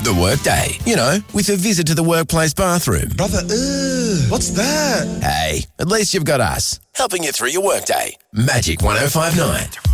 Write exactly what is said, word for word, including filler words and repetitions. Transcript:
The Workday. You know, with a visit to the workplace bathroom. Brother, ugh, what's that? Hey, at least you've got us, helping you through your workday. Magic one oh five nine.